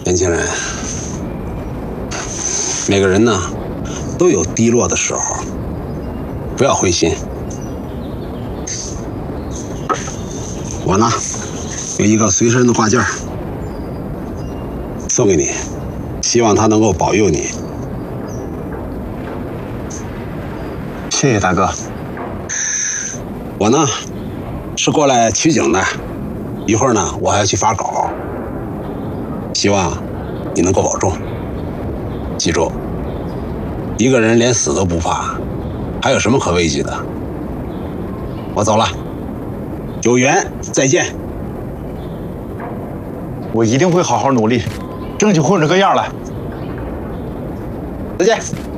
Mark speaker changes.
Speaker 1: 年轻人，每个人呢都有低落的时候，不要灰心。我呢有一个随身的挂件，送给你，希望它能够保佑你。
Speaker 2: 谢谢大哥。
Speaker 1: 我呢是过来取景的，一会儿呢我还要去发稿，希望你能够保重。记住，一个人连死都不怕，还有什么可畏惧的？我走了，有缘再见。
Speaker 2: 我一定会好好努力，争取混出个样来。
Speaker 1: 再见。